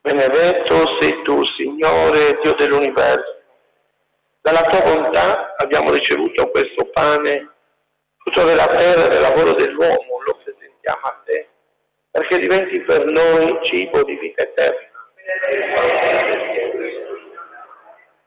Benedetto sei tu, Signore, Dio dell'universo. Dalla tua bontà abbiamo ricevuto questo pane, frutto della terra e del lavoro dell'uomo, lo presentiamo a te, perché diventi per noi cibo di vita eterna.